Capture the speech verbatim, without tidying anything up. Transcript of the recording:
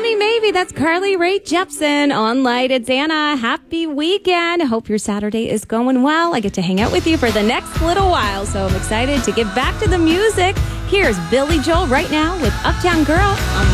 Me Maybe. That's Carly Rae Jepsen on Light. It's Anna. Happy weekend. Hope your Saturday is going well. I get to hang out with you for the next little while, so I'm excited to get back to the music. Here's Billy Joel right now with Uptown Girl on